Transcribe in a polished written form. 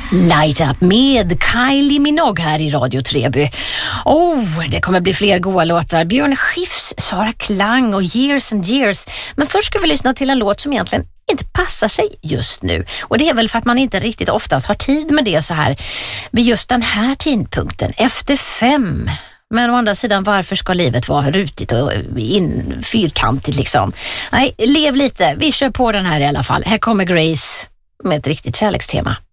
Light Up med Kylie Minogue här i Radio Treby. Det kommer bli fler goa låtar. Björn Skifs, Sara Klang och Years and Years. Men först ska vi lyssna till en låt som egentligen inte passar sig just nu. Och det är väl för att man inte riktigt oftast har tid med det så här vid just den här tidpunkten, efter 5. Men å andra sidan, varför ska livet vara rutigt och fyrkantigt liksom? Nej, lev lite. Vi kör på den här i alla fall. Här kommer Grace med ett riktigt kärlekstema.